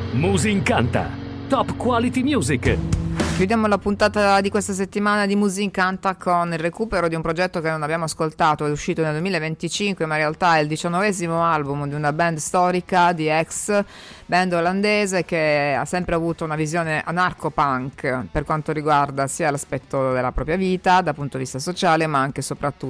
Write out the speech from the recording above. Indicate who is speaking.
Speaker 1: Musincanta, top quality music.
Speaker 2: Chiudiamo la puntata di questa settimana di Musincanta con il recupero di un progetto che non abbiamo ascoltato, è uscito nel 2025, ma in realtà è il 19° album di una band storica di ex band olandese che ha sempre avuto una visione anarcho-punk per quanto riguarda sia l'aspetto della propria vita dal punto di vista sociale, ma anche e soprattutto